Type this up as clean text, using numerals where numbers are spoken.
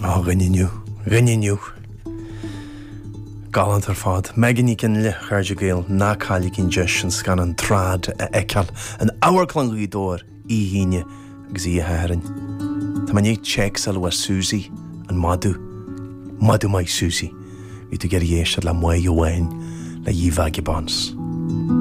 Rinneú. Galant ar fad. Megan cin le chuirde gael ná cála cin deis gan an trád a eiceal an áhar dór í híine agus í a háirin. Tá man éag check sal war Susie an madu mai Susie. Ví tú ger dhéisiad le muo le dhíomh bans.